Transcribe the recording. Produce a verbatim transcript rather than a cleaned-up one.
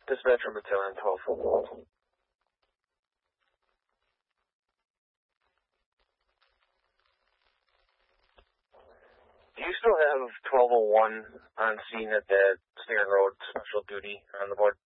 Dispatcher Battalion twelve. Do you still have twelve oh one on scene at that Staring Road special duty on the board?